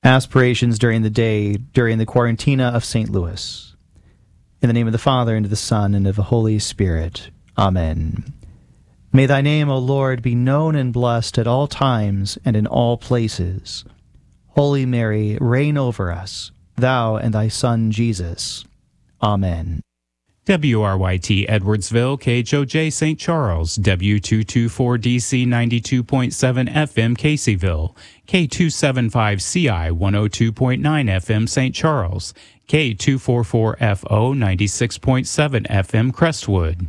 aspirations during the day, during the Quarantina of St. Louis. In the name of the Father, and of the Son, and of the Holy Spirit. Amen. May thy name, O Lord, be known and blessed at all times and in all places. Holy Mary, reign over us, thou and thy Son Jesus. Amen. WRYT Edwardsville, KHOJ St. Charles, W224DC 92.7 FM Caseyville, K275CI 102.9 FM St. Charles, K244FO 96.7 FM Crestwood.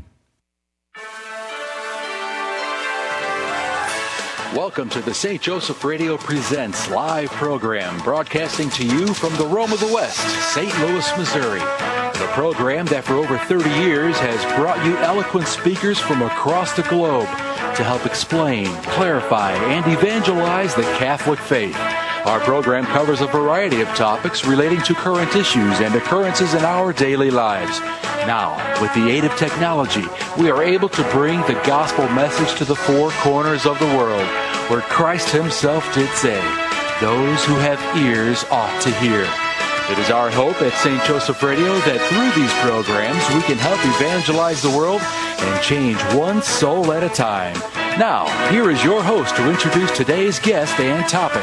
Welcome to the St. Joseph Radio Presents live program, broadcasting to you from the Rome of the West, St. Louis, Missouri. The program that for over 30 years has brought you eloquent speakers from across the globe to help explain, clarify, and evangelize the Catholic faith. Our program covers a variety of topics relating to current issues and occurrences in our daily lives. Now, with the aid of technology, we are able to bring the gospel message to the four corners of the world, where Christ himself did say, "Those who have ears ought to hear." It is our hope at St. Joseph Radio that through these programs we can help evangelize the world and change one soul at a time. Now, here is your host to introduce today's guest and topic.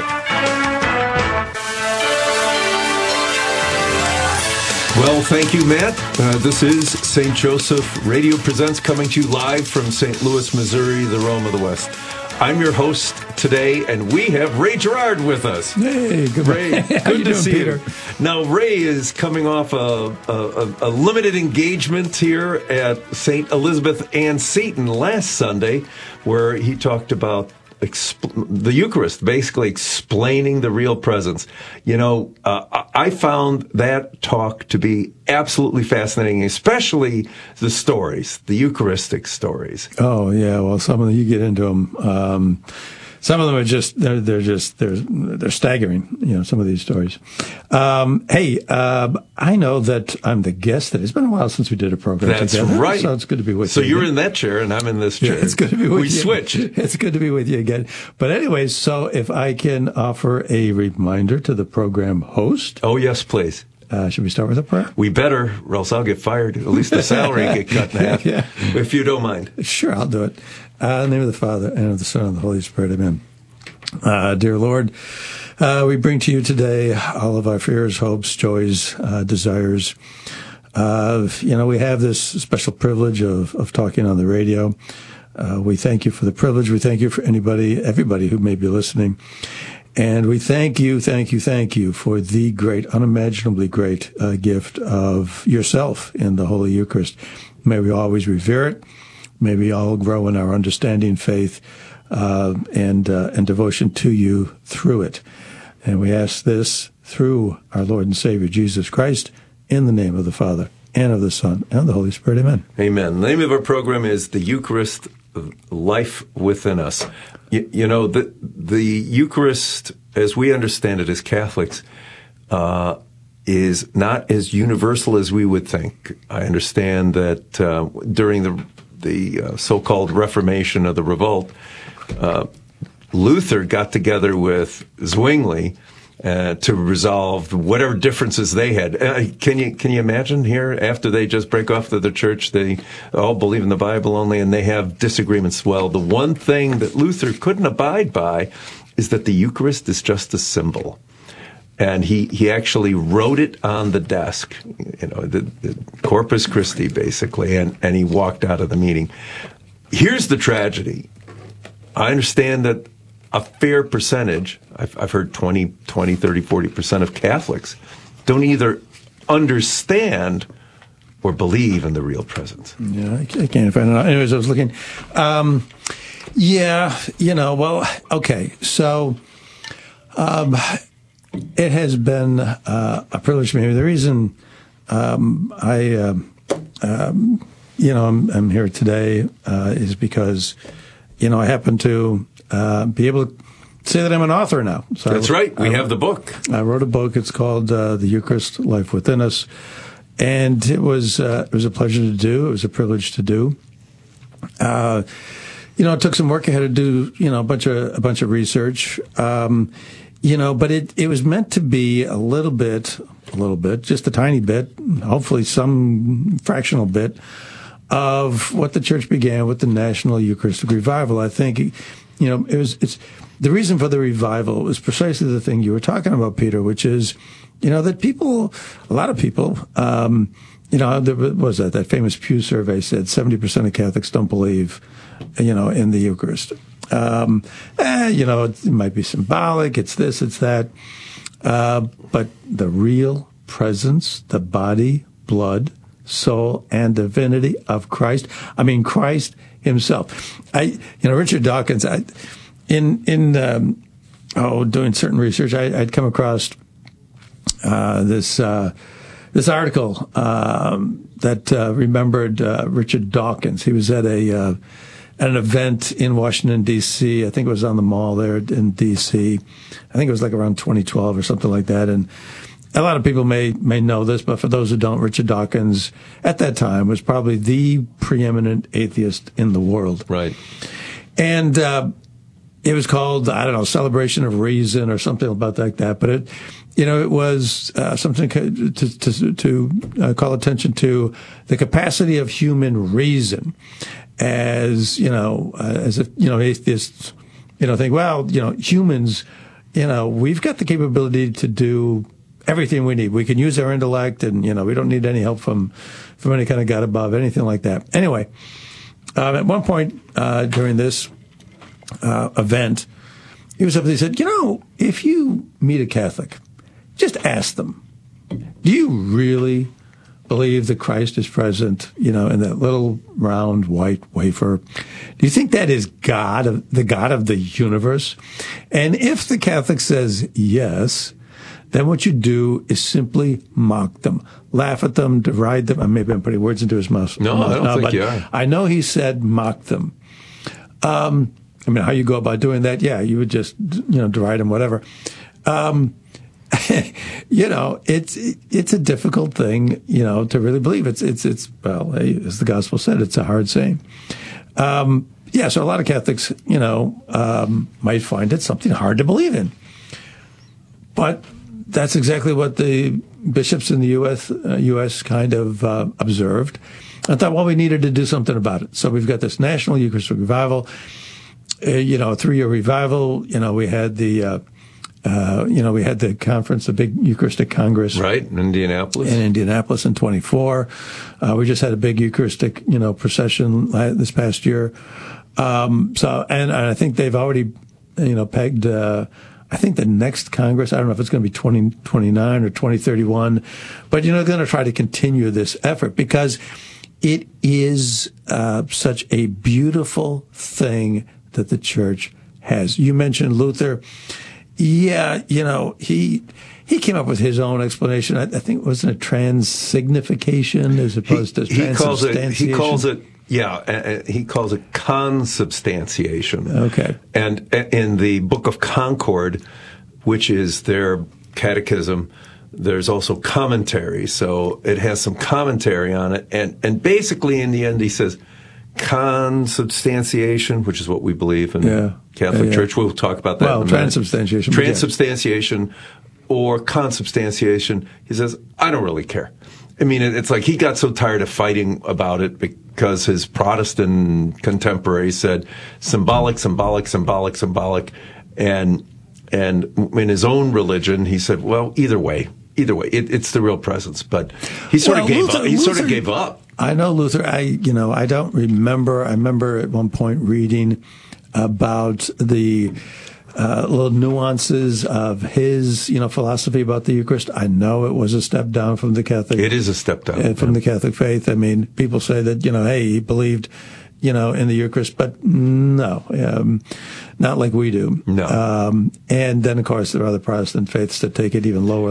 Well, thank you, Matt. This is St. Joseph Radio Presents, coming to you live from St. Louis, Missouri, the Rome of the West. I'm your host today, and we have Ray Gerard with us. Hey, good Ray. Good to see Peter? you. Now, Ray is coming off a limited engagement here at St. Elizabeth Ann Seton last Sunday, where he talked about the Eucharist, basically explaining the real presence. You know, I found that talk to be absolutely fascinating, especially the stories, the Eucharistic stories. Oh, yeah. Well, some of them, you get into them. Some of them are just, they're staggering, you know, some of these stories. I know that I'm the guest today. It's been a while since we did a program together. That's right. So it's good to be with you. So you're again. in that chair and I'm in this chair. Yeah, it's good to be with you. We switch. It's good to be with you again. But anyways, so if I can offer a reminder to the program host. Oh, yes, please. Should we start with a prayer? We better, or else I'll get fired. At least the salary get cut in half, yeah. If you don't mind. Sure, I'll do it. In the name of the Father, and of the Son, and of the Holy Spirit, amen. Dear Lord, we bring to you today all of our fears, hopes, joys, desires. We have this special privilege of talking on the radio. We thank you for the privilege. We thank you for everybody who may be listening. And we thank you for the great, unimaginably great gift of yourself in the Holy Eucharist. May we always revere it. May we all grow in our understanding, faith, and devotion to you through it. And we ask this through our Lord and Savior, Jesus Christ, in the name of the Father, and of the Son, and of the Holy Spirit. Amen. Amen. The name of our program is The Eucharist, Life Within Us. You know, the Eucharist, as we understand it as Catholics, is not as universal as we would think. I understand that during the so-called Reformation of the Revolt, Luther got together with Zwingli to resolve whatever differences they had. Can you imagine here, after they just break off to the church, they all believe in the Bible only, and they have disagreements? Well, the one thing that Luther couldn't abide by is that the Eucharist is just a symbol. And he actually wrote it on the desk, you know, the Corpus Christi, basically, and he walked out of the meeting. Here's the tragedy. I understand that a fair percentage, I've heard 20, 30, 40% of Catholics don't either understand or believe in the real presence. Yeah, I can't find it out. Anyways, I was looking. Okay, so it has been a privilege for me. The reason I'm here today is because, I happen to be able to say that I'm an author now. So that's right. We have the book. I wrote a book. It's called The Eucharist, Life Within Us. And it was a pleasure to do. It was a privilege to do. It took some work. I had to do, a bunch of research. but it was meant to be a little bit, just a tiny bit, hopefully some fractional bit of what the church began with the National Eucharistic Revival. I think, it's the reason for the revival was precisely the thing you were talking about, Peter, which is, that a lot of people, there was that famous Pew survey said 70% of Catholics don't believe, in the Eucharist. It might be symbolic, it's this, it's that. But the real presence, the body, blood, soul, and divinity of Christ. I mean, Christ himself. Richard Dawkins, doing certain research, I'd come across this article that remembered Richard Dawkins. He was at an event in Washington, D.C. I think it was on the mall there in D.C. I think it was like around 2012 or something like that. And a lot of people may know this, but for those who don't, Richard Dawkins at that time was probably the preeminent atheist in the world. Right. And it was called, I don't know, Celebration of Reason or something about like that. But it was something to call attention to the capacity of human reason. As if atheists, think, well, humans, we've got the capability to do everything we need. We can use our intellect, and we don't need any help from any kind of God above, anything like that. Anyway, at one point during this event, he was up there. He said, if you meet a Catholic, just ask them, do you really believe that Christ is present, in that little round white wafer? Do you think that is the God of the universe? And if the Catholic says yes, then what you do is simply mock them, laugh at them, deride them. Maybe I'm putting words into his mouth. No, I don't think you are. I know he said mock them. How you go about doing that? Yeah, you would just, deride them, whatever. It's a difficult thing, to really believe. It's well, as the gospel said, it's a hard saying. So a lot of Catholics, might find it something hard to believe in. But that's exactly what the bishops in the U.S. kind of observed. I thought, well, we needed to do something about it. So we've got this National Eucharistic Revival, a 3-year revival. We had the we had the conference, the big Eucharistic Congress. Right, in Indianapolis. In Indianapolis in 24. We just had a big Eucharistic, procession this past year. And I think they've already, pegged, I think the next Congress, I don't know if it's going to be 2029 or 2031, but, they're going to try to continue this effort because it is such a beautiful thing that the church has. You mentioned Luther. Yeah, he came up with his own explanation. I think, wasn't it transsignification as opposed to transubstantiation? He calls it consubstantiation. Okay. And in the Book of Concord, which is their catechism, there's also commentary. So it has some commentary on it. And basically in the end he says, consubstantiation, which is what we believe in the Catholic Church. We'll talk about that in a minute. Transubstantiation. Transubstantiation or consubstantiation. He says, I don't really care. I mean, it's like he got so tired of fighting about it because his Protestant contemporaries said symbolic, symbolic, symbolic, symbolic. And in his own religion, he said, well, either way, it's the real presence. But he sort of gave up. He sort of gave up. I know Luther. I don't remember. I remember at one point reading about the little nuances of his, philosophy about the Eucharist. I know it was a step down from the Catholic. It is a step down from the Catholic faith. I mean, people say that hey, he believed, in the Eucharist, but no, not like we do. No. And then of course there are other Protestant faiths that take it even lower.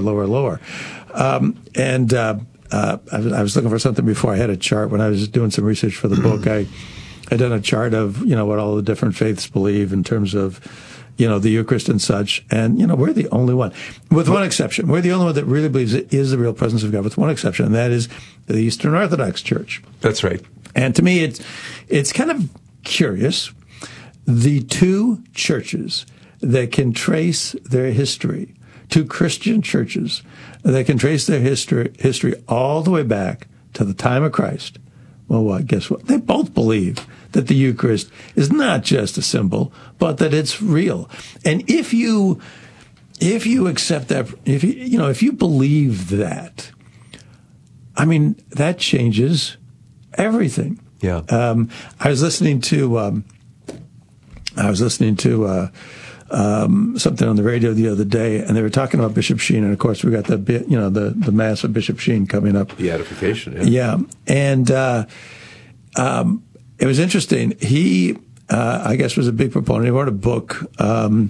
I was looking for something before. I had a chart when I was doing some research for the book. I done a chart of, what all the different faiths believe in terms of, the Eucharist and such. And, we're the only one, with one exception. We're the only one that really believes it is the real presence of God, with one exception, and that is the Eastern Orthodox Church. That's right. And to me, it's kind of curious. The two churches that can trace their history to Christian churches, that can trace their history all the way back to the time of Christ. Well, what? Guess what? They both believe that the Eucharist is not just a symbol, but that it's real. And if you accept that, if you believe that, I mean, that changes everything. Yeah. I was listening to something on the radio the other day, and they were talking about Bishop Sheen, and of course we got the Mass of Bishop Sheen coming up. Beatification. Yeah, and it was interesting. He, I guess, was a big proponent. He wrote a book, the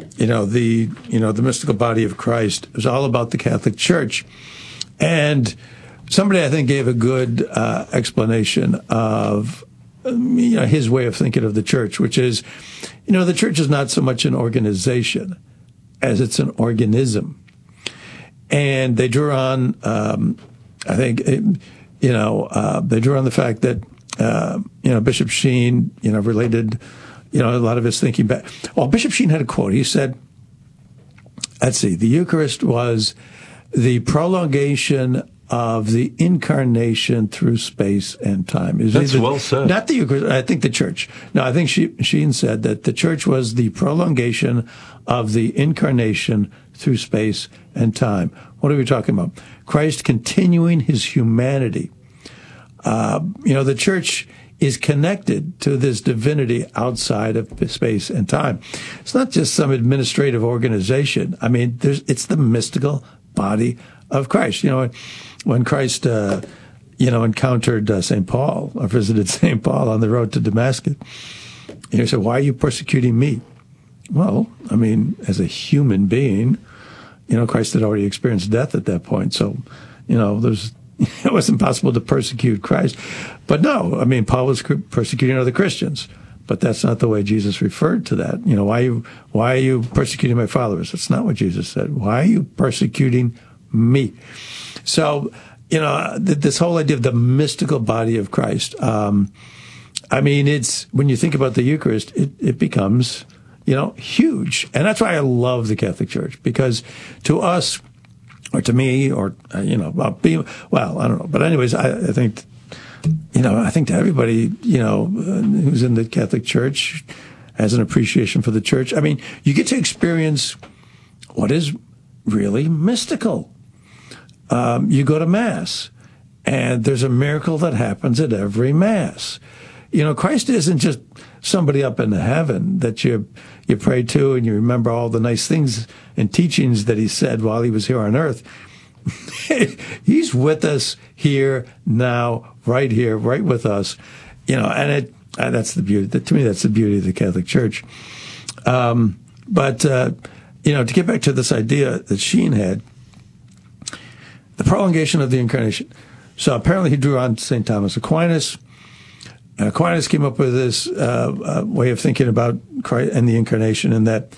Mystical Body of Christ. It was all about the Catholic Church, and somebody I think gave a good explanation of his way of thinking of the church, which is, the church is not so much an organization as it's an organism. And they drew on, they drew on the fact that, Bishop Sheen, related, a lot of his thinking back. Well, Bishop Sheen had a quote. He said, the Eucharist was the prolongation of the incarnation through space and time. That's well said. Not the Eucharist, I think the church. No, I think Sheen said that the church was the prolongation of the incarnation through space and time. What are we talking about? Christ continuing his humanity. The church is connected to this divinity outside of space and time. It's not just some administrative organization. I mean, it's the mystical body of Christ. When Christ, encountered St. Paul, or visited St. Paul on the road to Damascus, he said, "Why are you persecuting me?" Well, I mean, as a human being, Christ had already experienced death at that point. So, it wasn't possible to persecute Christ. But no, I mean, Paul was persecuting other Christians. But that's not the way Jesus referred to that. Why are you persecuting my followers? That's not what Jesus said. Why are you persecuting me? So, this whole idea of the mystical body of Christ, it's, when you think about the Eucharist, it becomes, huge. And that's why I love the Catholic Church, because to us, or to me, or, I don't know. But anyways, I think to everybody, who's in the Catholic Church has an appreciation for the church. I mean, you get to experience what is really mystical. You go to Mass, and there's a miracle that happens at every Mass. Christ isn't just somebody up in heaven that you pray to and you remember all the nice things and teachings that he said while he was here on earth. He's with us here, now, right here, right with us. And that's the beauty. To me, that's the beauty of the Catholic Church. But to get back to this idea that Sheen had, the prolongation of the incarnation. So apparently he drew on St. Thomas Aquinas. And Aquinas came up with this way of thinking about Christ and the incarnation, in that,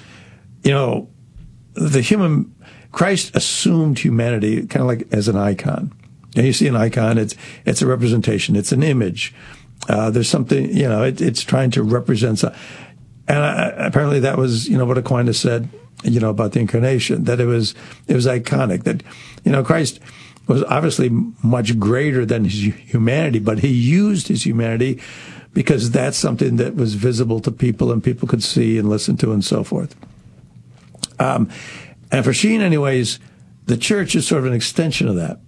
Christ assumed humanity kind of like as an icon. And you see an icon, it's a representation, it's an image. There's something, it's trying to represent something. And apparently that was, what Aquinas said, about the incarnation, that it was iconic, that, Christ was obviously much greater than his humanity, but he used his humanity because that's something that was visible to people and people could see and listen to and so forth. And for Sheen, anyways, the church is sort of an extension of that.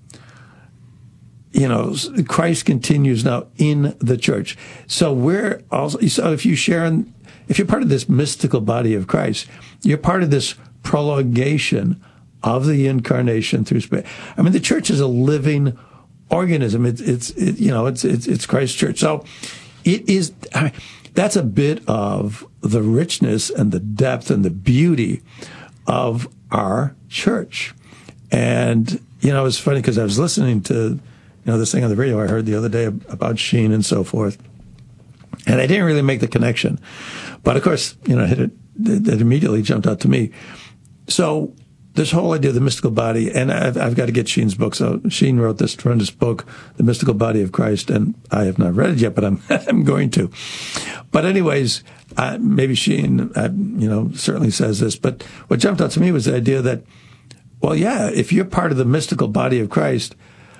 Christ continues now in the church. So we're also, if you're part of this mystical body of Christ, you're part of this prolongation of the incarnation through space. I mean, the church is a living organism. It's Christ's church. So it is. That's a bit of the richness and the depth and the beauty of our church. And it's funny because I was listening to this thing on the radio I heard the other day about Sheen and so forth, and I didn't really make the connection, but of course it immediately jumped out to me. So this whole idea of the mystical body, and I've got to get Sheen's book. So Sheen wrote this tremendous book, The Mystical Body of Christ, and I have not read it yet, but I'm going to. But anyways, maybe Sheen, certainly says this. But what jumped out to me was the idea that, well, yeah, if you're part of the mystical body of Christ,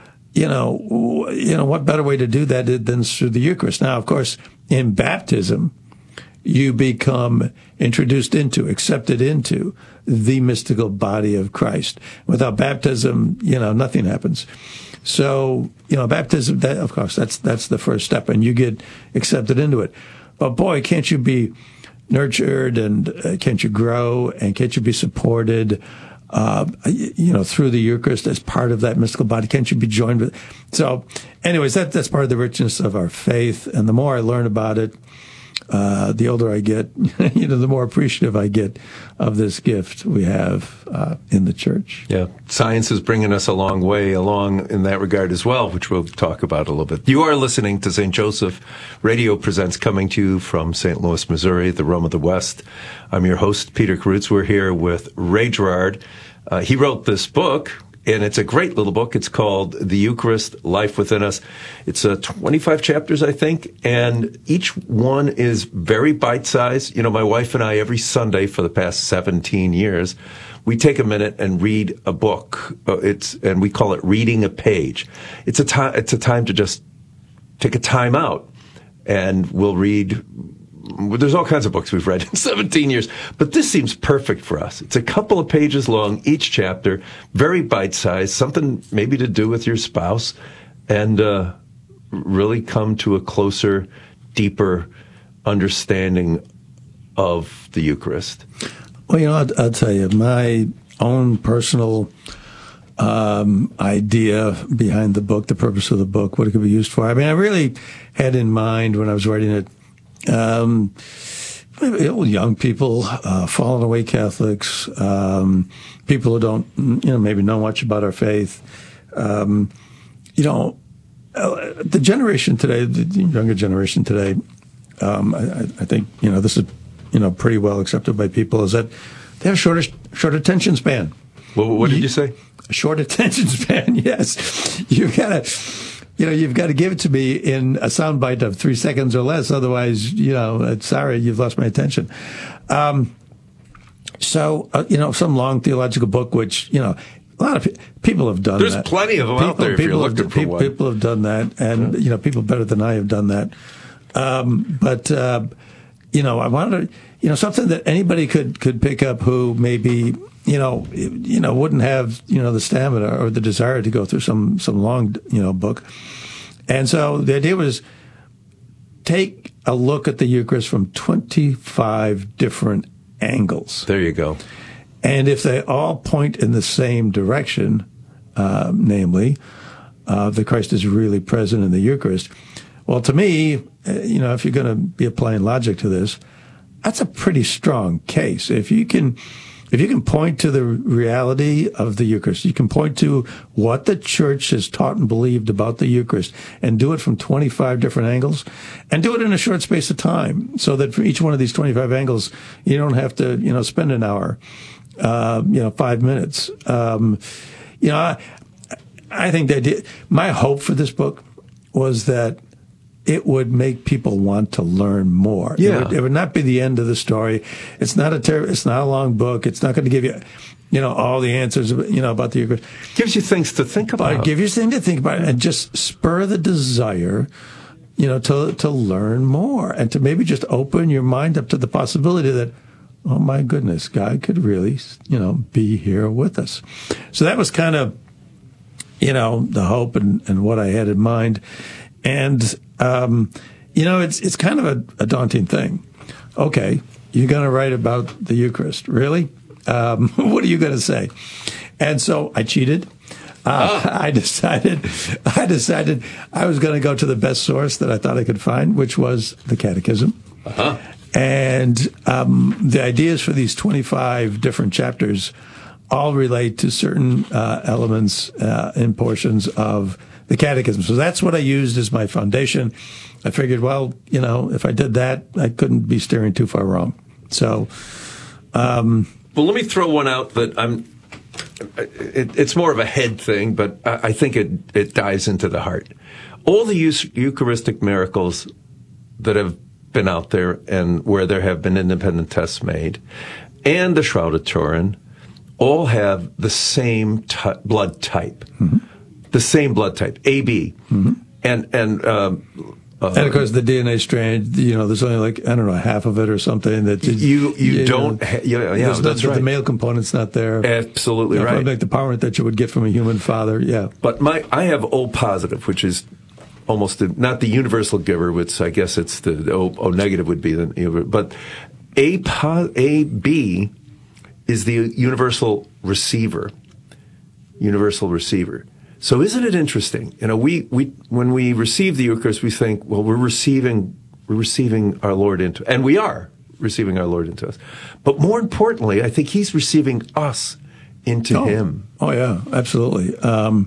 what better way to do that than through the Eucharist? Now, of course, in baptism, you become introduced into, accepted into the mystical body of Christ. Without baptism, nothing happens. So, baptism, that, of course, that's the first step, and you get accepted into it. But boy, can't you be nurtured, and can't you grow, and can't you be supported, through the Eucharist as part of that mystical body? Can't you be joined with? So, anyways, that's part of the richness of our faith, and the more I learn about it, the older I get, the more appreciative I get of this gift we have in the church. Yeah, science is bringing us a long way along in that regard as well, which we'll talk about a little bit. You are listening to St. Joseph Radio Presents, coming to you from St. Louis, Missouri, the Rome of the West. I'm your host, Peter Karutz. We're here with Ray Gerard. He wrote this book, and it's a great little book. It's called The Eucharist, Life Within Us. It's 25 chapters, I think, and each one is very bite-sized. My wife and I, every Sunday for the past 17 years, we take a minute and read a book. And we call it reading a page. It's a time to just take a time out, and we'll read. There's all kinds of books we've read in 17 years, but this seems perfect for us. It's a couple of pages long, each chapter, very bite-sized, something maybe to do with your spouse, and really come to a closer, deeper understanding of the Eucharist. Well, I'll tell you, my own personal idea behind the book, the purpose of the book, what it could be used for. I mean, I really had in mind when I was writing it, young people, fallen away Catholics, people who don't, maybe know much about our faith. The generation today, the younger generation today, I think, this is, pretty well accepted by people, is that they have short attention span. Well, what did you say? A short attention span, yes. You've got to give it to me in a soundbite of 3 seconds or less. Otherwise, sorry, you've lost my attention. Some long theological book, which, a lot of people have done that. There's plenty of them out there if you're looking for one. People have done that, and, people better than I have done that. I wanted to, something that anybody could pick up who maybe, wouldn't have, the stamina or the desire to go through some long, book. And so the idea was take a look at the Eucharist from 25 different angles. There you go. And if they all point in the same direction, namely, that Christ is really present in the Eucharist, well, to me, if you're going to be applying logic to this, that's a pretty strong case. If you can point to the reality of the Eucharist, you can point to what the Church has taught and believed about the Eucharist, and do it from 25 different angles, and do it in a short space of time, so that for each one of these 25 angles, you don't have to, spend an hour, 5 minutes. I think the idea, my hope for this book was that it would make people want to learn more. Yeah. It would not be the end of the story. It's not a long book. It's not going to give you, all the answers, about the Eucharist. Gives you things to think about. But give you things to think about, and just spur the desire, to learn more, and to maybe just open your mind up to the possibility that, oh my goodness, God could really, be here with us. So that was kind of, the hope and what I had in mind. And, it's kind of a daunting thing. Okay, you're going to write about the Eucharist. Really? What are you going to say? And so I cheated. I decided I was going to go to the best source that I thought I could find, which was the Catechism. Uh-huh. And the ideas for these 25 different chapters all relate to certain elements and portions of the Catechism. So that's what I used as my foundation. I figured, well, if I did that, I couldn't be steering too far wrong. So, well, let me throw one out that it's more of a head thing, but I think it dives into the heart. All the Eucharistic miracles that have been out there and where there have been independent tests made, and the Shroud of Turin, all have the same blood type. Mm-hmm. The same blood type, AB. Mm-hmm. And of course, the DNA strand, there's only like, I don't know, half of it or something that you don't. That's right. The male component's not there. Absolutely right. Like the power that you would get from a human father. Yeah. But I have O positive, which is almost not the universal giver, which I guess it's the O negative would be but AB is the universal receiver. Universal receiver. So isn't it interesting? We when we receive the Eucharist, we think, well, we're receiving our Lord into, and we are receiving our Lord into us. But more importantly, I think He's receiving us into Him. Oh yeah, absolutely. I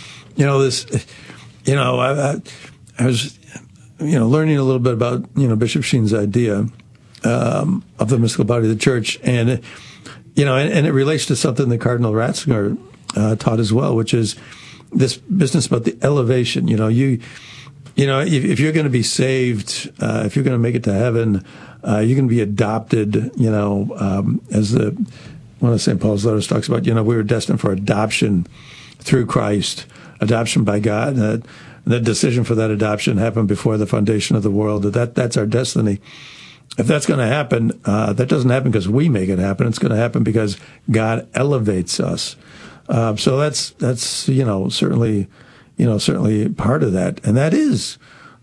was learning a little bit about Bishop Sheen's idea of the mystical body of the Church, and and it relates to something that Cardinal Ratzinger taught as well, which is this business about the elevation. If you're going to be saved, if you're going to make it to heaven, you're going to be adopted. As one of St. Paul's letters talks about. We were destined for adoption through Christ, adoption by God. The decision for that adoption happened before the foundation of the world. That's our destiny. If that's going to happen, that doesn't happen because we make it happen. It's going to happen because God elevates us. So that's certainly part of that, and that is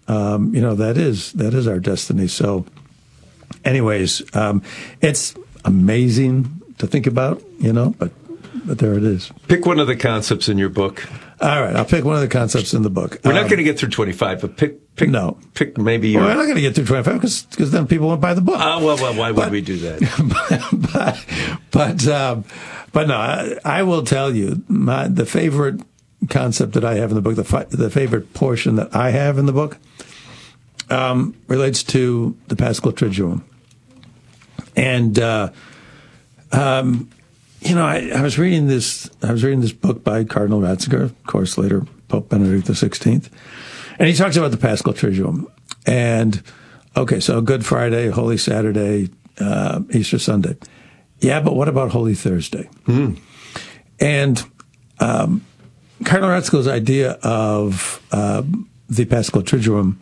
our destiny. So, anyways, it's amazing to think about, but there it is. Pick one of the concepts in your book. All right, I'll pick one of the concepts in the book. We're not going to get through 25, but pick maybe your... Well, we're not going to get through 25 because then people won't buy the book. Well, why would we do that? But no, I will tell you, the favorite concept that I have in the book, the favorite portion that I have in the book, relates to the Paschal Triduum. And, I was reading this book by Cardinal Ratzinger, of course, later Pope Benedict XVI, and he talks about the Paschal Triduum. And, okay, so Good Friday, Holy Saturday, Easter Sunday. Yeah, but what about Holy Thursday? Mm. And Cardinal Ratzinger's idea of the Paschal Triduum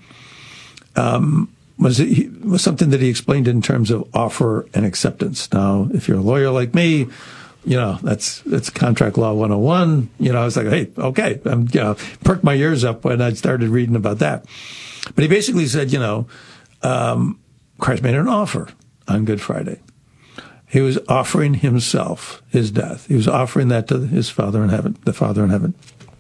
was something that he explained in terms of offer and acceptance. Now, if you're a lawyer like me, that's contract law 101. I was like, hey, okay, perked my ears up when I started reading about that. But he basically said, Christ made an offer on Good Friday. He was offering himself, his death. He was offering that to his Father in heaven, the Father in heaven.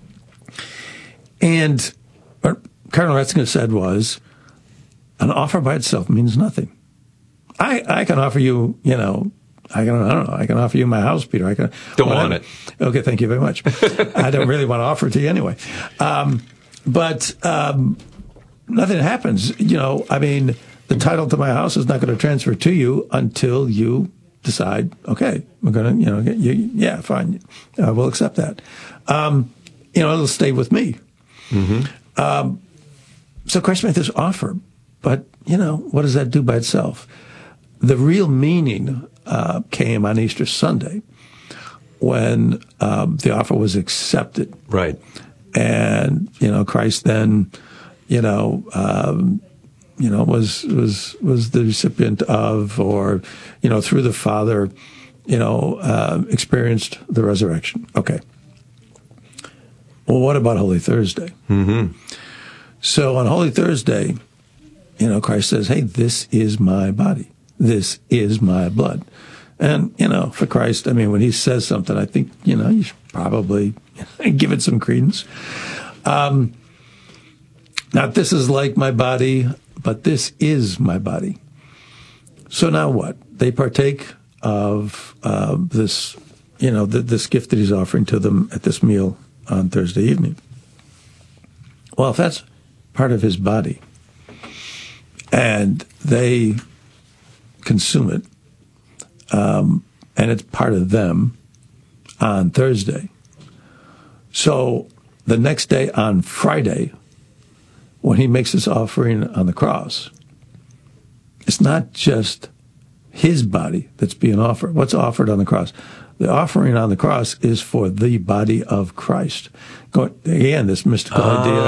And what Cardinal Ratzinger said was, an offer by itself means nothing. I can offer you, I can offer you my house, Peter. Don't want it. Okay, thank you very much. I don't really want to offer it to you anyway. But nothing happens. The title to my house is not going to transfer to you until you decide, okay, we're going to, fine, we'll accept that. It'll stay with me. Mm-hmm. So Christ made this offer, but, what does that do by itself? The real meaning came on Easter Sunday when the offer was accepted. Right. And, Christ then, was the recipient of, or, through the Father, experienced the resurrection. Okay. Well, what about Holy Thursday? Mm-hmm. So on Holy Thursday, Christ says, hey, this is my body. This is my blood. And, for Christ, when he says something, I think, you should probably give it some credence. Not this is like my body, but this is my body. So now what? They partake of this, this gift that he's offering to them at this meal on Thursday evening. Well, if that's part of his body, and they consume it, and it's part of them, on Thursday. So the next day, on Friday, when he makes his offering on the cross, it's not just his body that's being offered. What's offered on the cross? The offering on the cross is for the body of Christ. Again, this mystical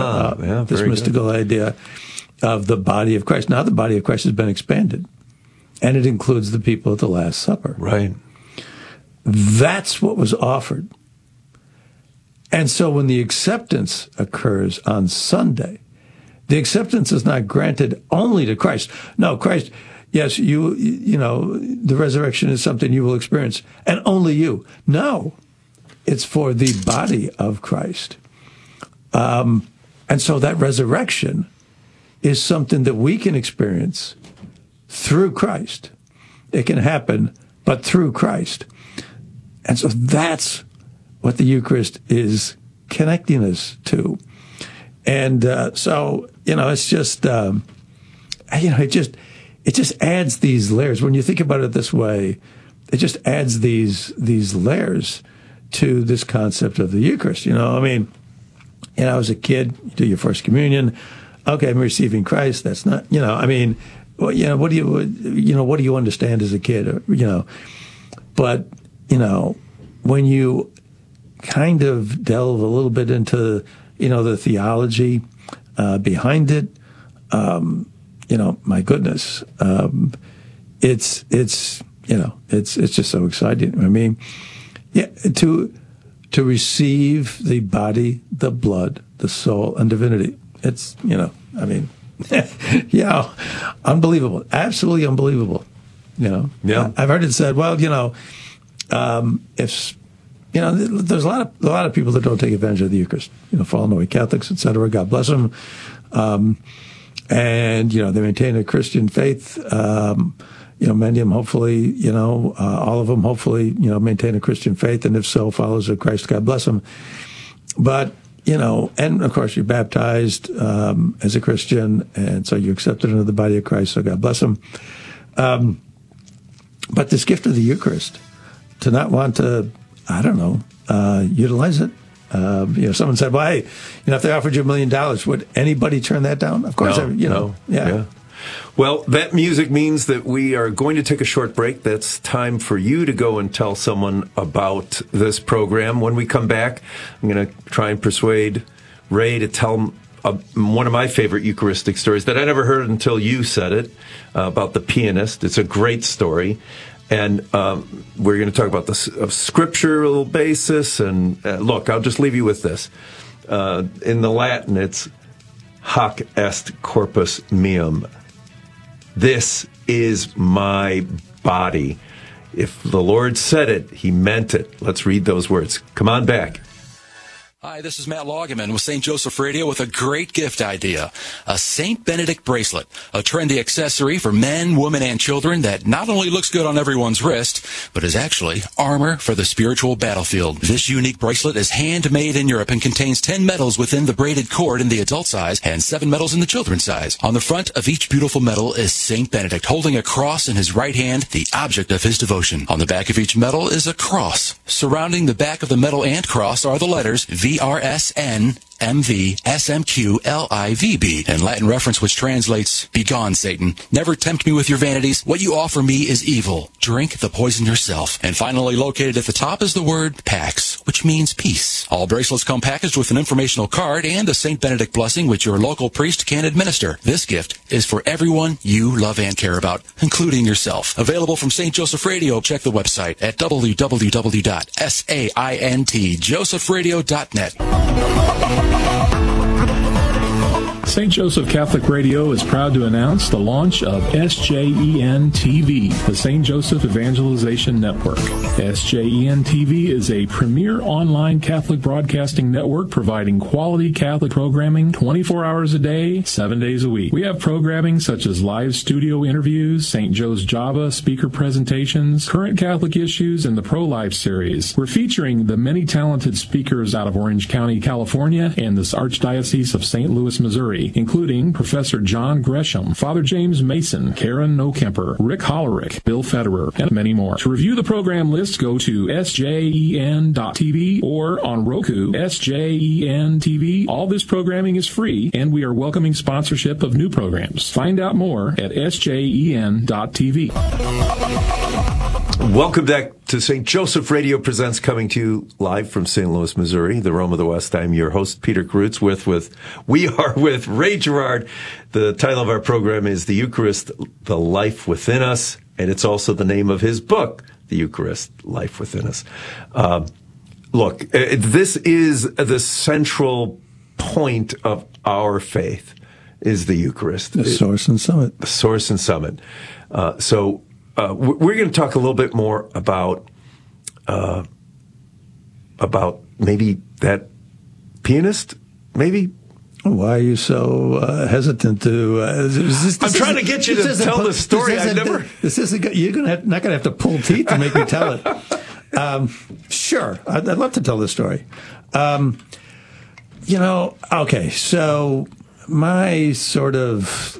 idea of the body of Christ. Now the body of Christ has been expanded, and it includes the people at the Last Supper. Right. That's what was offered. And so when the acceptance occurs on Sunday, the acceptance is not granted only to Christ. No, Christ, yes, you know, the resurrection is something you will experience, and only you. No, it's for the body of Christ. And so that resurrection is something that we can experience through Christ. It can happen, but through Christ. And so that's what the Eucharist is connecting us to. And so, you know, it's just, it just adds these layers. When you think about it this way, it just adds these layers to this concept of the Eucharist. You know, I mean, you know, as a kid, you do your first communion. Okay, I'm receiving Christ. That's not, you know, I mean, well, you know, what do you understand as a kid? You know, but, you know, when you kind of delve a little bit into, you know, the theology behind it, you know, my goodness, it's you know, it's just so exciting. I mean, yeah, to receive the body, the blood, the soul, and divinity. It's, you know, I mean, yeah, unbelievable, absolutely unbelievable. You know, yeah, I've heard it said, well, you know, if you know, there's a lot of people that don't take advantage of the Eucharist. You know, fallen away Catholics, etc. God bless them. And, you know, they maintain a Christian faith. You know, many of them hopefully, you know, all of them hopefully, you know, maintain a Christian faith. And if so, followers of Christ, God bless them. But, you know, and of course you're baptized as a Christian. And so you're accepted into the body of Christ. So God bless them. But this gift of the Eucharist, to not want to, I don't know, utilize it. You know, someone said, well, hey, you know, if they offered you $1 million, would anybody turn that down? Of course, No. Yeah. Well, that music means that we are going to take a short break. That's time for you to go and tell someone about this program. When we come back, I'm going to try and persuade Ray to tell one of my favorite Eucharistic stories that I never heard until you said it, about the pianist. It's a great story. And we're going to talk about the scriptural basis. And look, I'll just leave you with this. In the Latin, it's hoc est corpus meum. This is my body. If the Lord said it, he meant it. Let's read those words. Come on back. Hi, this is Matt Loggeman with St. Joseph Radio with a great gift idea. A St. Benedict bracelet, a trendy accessory for men, women, and children that not only looks good on everyone's wrist, but is actually armor for the spiritual battlefield. This unique bracelet is handmade in Europe and contains 10 medals within the braided cord in the adult size and 7 medals in the children's size. On the front of each beautiful medal is St. Benedict holding a cross in his right hand, the object of his devotion. On the back of each medal is a cross. Surrounding the back of the medal and cross are the letters VRSN MV SMQ LIVB, in Latin reference which translates, "Begone, Satan. Never tempt me with your vanities. What you offer me is evil. Drink the poison yourself." And finally, located at the top is the word Pax, which means peace. All bracelets come packaged with an informational card and a St. Benedict blessing which your local priest can administer. This gift is for everyone you love and care about, including yourself. Available from St. Joseph Radio. Check the website at www.saintjosephradio.net. St. Joseph Catholic Radio is proud to announce the launch of SJEN TV, the St. Joseph Evangelization Network. SJEN TV is a premier online Catholic broadcasting network providing quality Catholic programming 24 hours a day, 7 days a week. We have programming such as live studio interviews, St. Joe's Java speaker presentations, current Catholic issues, and the Pro-Life series. We're featuring the many talented speakers out of Orange County, California, and this Archdiocese of St. Louis, Missouri. Missouri, including Professor John Gresham, Father James Mason, Karen Nokemper, Rick Hollerick, Bill Federer, and many more. To review the program list, go to sjen.tv or on Roku, SJEN TV. All this programming is free, and we are welcoming sponsorship of new programs. Find out more at sjen.tv. Welcome back to St. Joseph Radio Presents, coming to you live from St. Louis, Missouri, the Rome of the West. I'm your host, Peter Karutz. We are with Ray Gerard. The title of our program is The Eucharist, the Life Within Us, and it's also the name of his book, The Eucharist, Life Within Us. Look, this is the central point of our faith, is the Eucharist. The source and summit. The source and summit. So we're going to talk a little bit more about maybe that pianist, maybe. Why are you so hesitant to? I'm trying to get you to tell the story. This isn't. You're not going to have to pull teeth to make me tell it. Sure, I'd love to tell this story. Okay, so my sort of,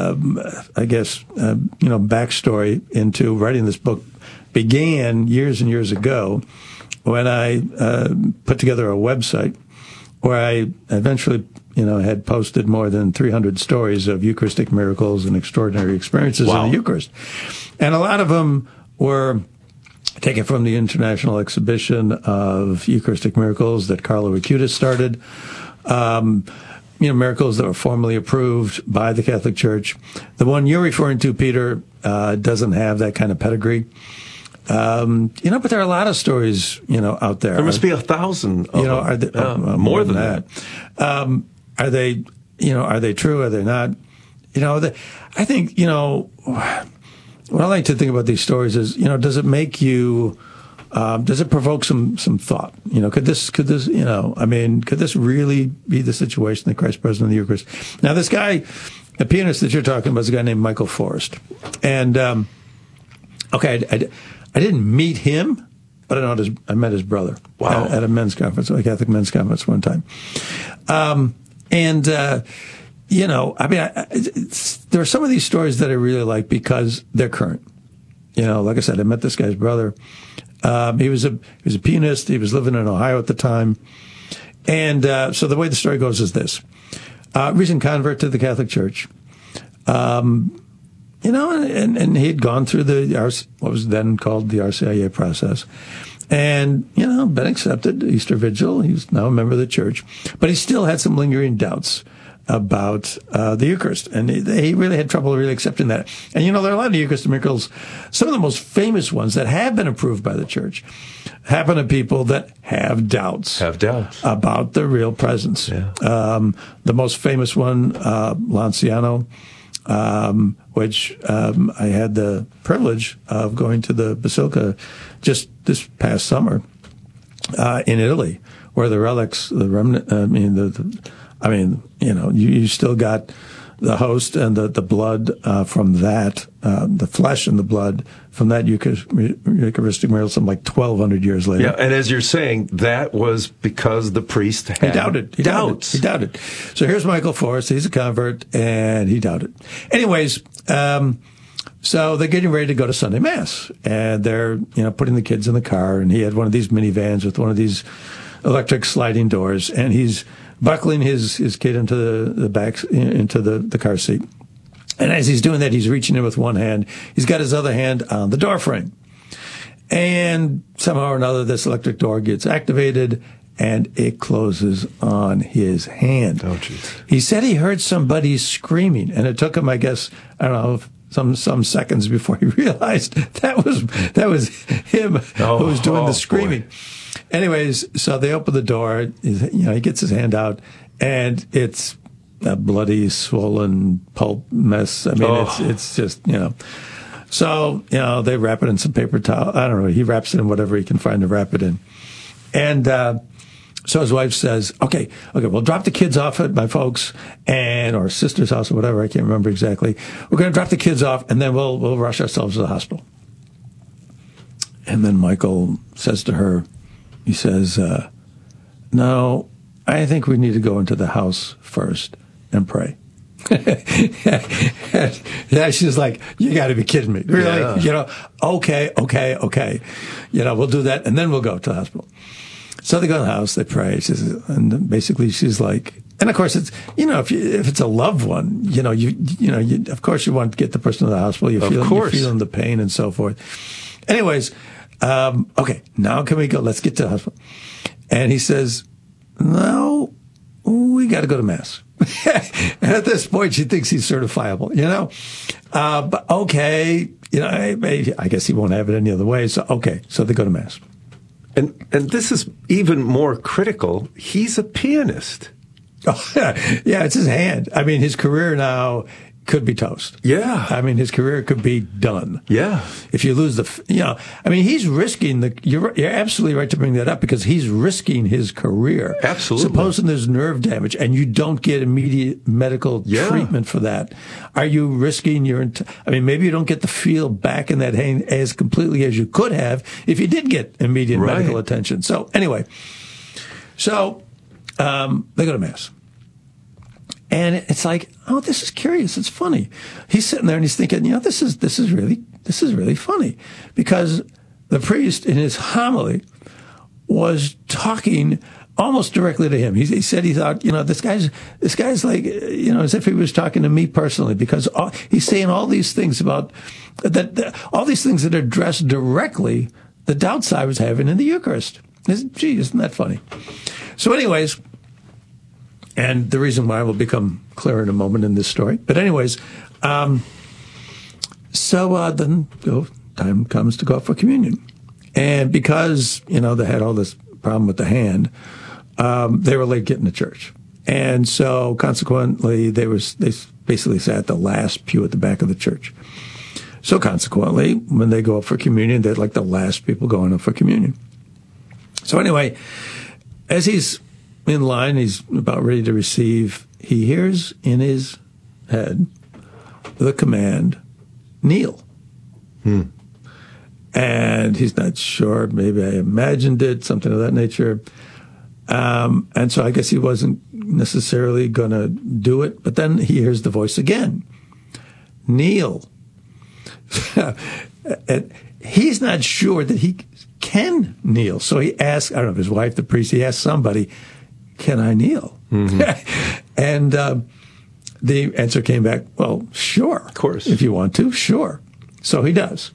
backstory into writing this book began years and years ago when I put together a website where I eventually, had posted more than 300 stories of Eucharistic miracles and extraordinary experiences in the Eucharist. And a lot of them were taken from the International Exhibition of Eucharistic Miracles that Carlo Acutis started. Miracles that were formally approved by the Catholic Church. The one you're referring to, Peter, doesn't have that kind of pedigree. But there are a lot of stories, out there. There must be 1,000 of them. More than that. Are they true? Are they not? I think, what I like to think about these stories is, does it make you, does it provoke some thought? Could this really be the situation that Christ present in the Eucharist? Now, this guy, the pianist that you're talking about, is a guy named Michael Forrest. And, I didn't meet him, but I met his brother. Wow. At a men's conference, a Catholic men's conference one time. There are some of these stories that I really like because they're current. Like I said, I met this guy's brother. He was a pianist. He was living in Ohio at the time. And so the way the story goes is this. Recent convert to the Catholic Church. And he had gone through what was then called the RCIA process. And, been accepted, Easter Vigil. He's now a member of the church. But he still had some lingering doubts about the Eucharist. And he really had trouble really accepting that. And, there are a lot of Eucharistic miracles. Some of the most famous ones that have been approved by the church happen to people that have doubts. About the real presence. Yeah. The most famous one, Lanciano, which I had the privilege of going to the Basilica just this past summer in Italy, where the relics, the remnant, you still got the host and the blood from that, the flesh and the blood from that Eucharistic miracle, something like 1,200 years later. Yeah, and as you're saying, that was because the priest had doubts. He doubted. So here's Michael Forrest. He's a convert, and he doubted. Anyways, so they're getting ready to go to Sunday Mass, and they're putting the kids in the car, and he had one of these minivans with one of these electric sliding doors, and he's buckling his kid into the back, into the car seat. And as he's doing that, he's reaching in with one hand. He's got his other hand on the door frame. And somehow or another, this electric door gets activated, and it closes on his hand. Oh, jeez. He said he heard somebody screaming, and it took him, I guess, I don't know, some seconds before he realized that was him who was doing the screaming. Boy. Anyways, so they open the door. He gets his hand out, and it's a bloody, swollen pulp mess. I mean, it's just, So, they wrap it in some paper towel. I don't know. He wraps it in whatever he can find to wrap it in. And so his wife says, okay, we'll drop the kids off at my folks or sister's house or whatever. I can't remember exactly. We're going to drop the kids off, and then we'll rush ourselves to the hospital. And then Michael says to her, he says, no, I think we need to go into the house first and pray. Yeah, she's like, you got to be kidding me. Really? Yeah. You know, okay. You know, we'll do that, and then we'll go to the hospital. So they go to the house, they pray, and basically she's like, and of course it's, you know, if it's a loved one, you know, of course you want to get the person to the hospital. You're feeling the pain and so forth. Anyways, okay, now can we go? Let's get to the hospital. And he says, no, we got to go to Mass. And at this point, she thinks he's certifiable, you know? But okay, you know, I guess he won't have it any other way. So, okay, so they go to Mass. And this is even more critical. He's a pianist. Oh, yeah, it's his hand. I mean, his career now could be toast. Yeah. I mean, his career could be done. Yeah. If you lose I mean, he's risking you're absolutely right to bring that up, because he's risking his career. Absolutely. Supposing there's nerve damage and you don't get immediate medical treatment for that, are you risking I mean, maybe you don't get the feel back in that hand as completely as you could have if you did get immediate medical attention. So anyway, they go to Mass. And it's like, oh, this is curious. It's funny. He's sitting there and he's thinking, you know, this is really funny, because the priest in his homily was talking almost directly to him. He said he thought, you know, this guy's like, you know, as if he was talking to me personally, because he's saying all these things about all these things that address directly the doubts I was having in the Eucharist. Gee, isn't that funny? So time and the reason why will become clear in a moment in this story. But anyways, then time comes to go up for communion. And because, you know, they had all this problem with the hand, they were late getting to church. And so consequently, they basically sat at the last pew at the back of the church. So consequently, when they go up for communion, they're like the last people going up for communion. So anyway, as he's in line, he's about ready to receive, he hears in his head the command, kneel. And he's not sure, maybe I imagined it, something of that nature. And so I guess he wasn't necessarily going to do it, but then he hears the voice again, kneel. And he's not sure that he can kneel. So he asks, I don't know if his wife, the priest, he asked somebody, can I kneel? And the answer came back, well, sure. Of course. If you want to, sure. So he does.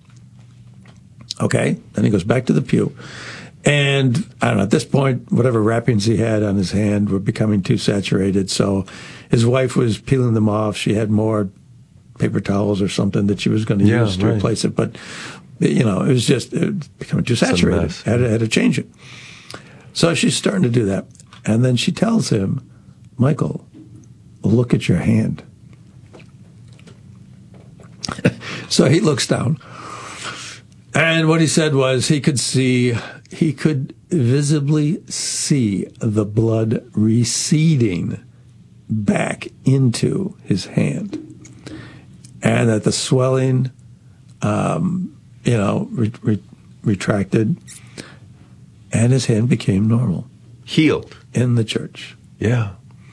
Okay. Then he goes back to the pew. And I don't know, at this point, whatever wrappings he had on his hand were becoming too saturated. So his wife was peeling them off. She had more paper towels or something that she was going to use to replace it. But, you know, it was becoming too saturated. Had to change it. So she's starting to do that. And then she tells him, Michael, look at your hand. So he looks down. And what he said was he could visibly see the blood receding back into his hand. And that the swelling, retracted, and his hand became normal. Healed. In the church. Yeah.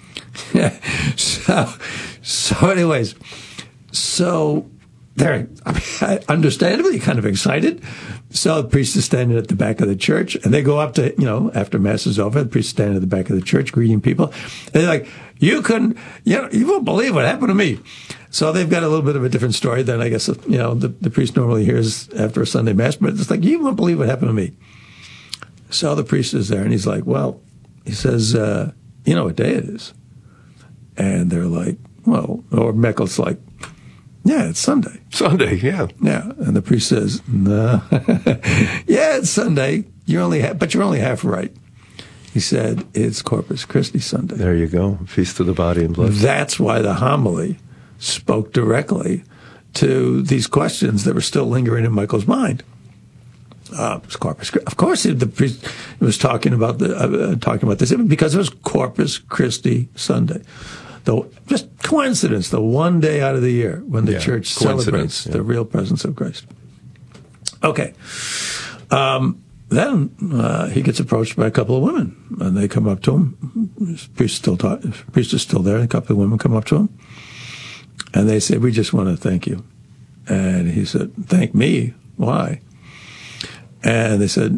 So anyways, they're understandably kind of excited. So the priest is standing at the back of the church, and they go up to, after Mass is over, the priest is standing at the back of the church greeting people. And they're like, you won't believe what happened to me. So they've got a little bit of a different story than I guess, the priest normally hears after a Sunday Mass, but it's like, you won't believe what happened to me. So the priest is there, and he's like, well, he says, you know what day it is? And they're like, well, or Meckel's like, yeah, it's Sunday. Sunday, yeah. Yeah. And the priest says, no. Yeah, it's Sunday. But you're only half right. He said, it's Corpus Christi Sunday. There you go. Feast of the body and blood. That's why the homily spoke directly to these questions that were still lingering in Michael's mind. It's Corpus Christi. Of course, the priest was talking about this because it was Corpus Christi Sunday. Just coincidence, the one day out of the year when the church celebrates the real presence of Christ. Okay. then he gets approached by a couple of women, and they come up to him. The priest is still there, and a couple of women come up to him, and they say, "We just want to thank you." And he said, "Thank me? Why?" And they said,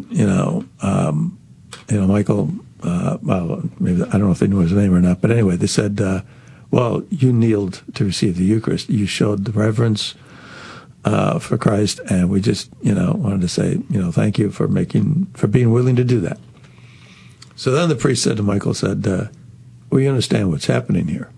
Michael, well, maybe, I don't know if they knew his name or not, but anyway, they said, well, you kneeled to receive the Eucharist. You showed the reverence for Christ, and we just, wanted to say, thank you for being willing to do that. So then the priest said to Michael, we understand what's happening here.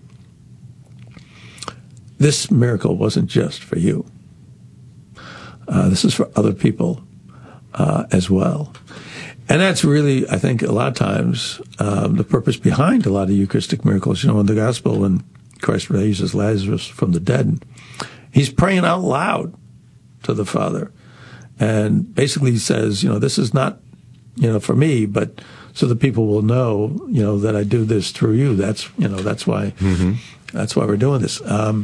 This miracle wasn't just for you. This is for other people as well. And that's really, I think, a lot of times the purpose behind a lot of Eucharistic miracles. In the Gospel, when Christ raises Lazarus from the dead, he's praying out loud to the Father. And basically he says, this is not, for me, but so that people will know, that I do this through you. That's why, that's why we're doing this.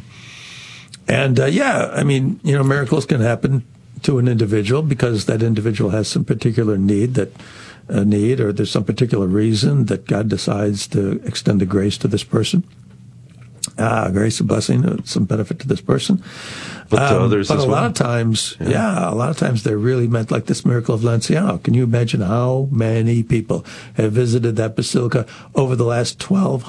Miracles can happen to an individual because that individual has some particular need, or there's some particular reason that God decides to extend the grace to this person. Grace, a blessing, some benefit to this person. But to others but as a well. lot of times, a lot of times they're really meant, like this miracle of Lanciano. Can you imagine how many people have visited that basilica over the last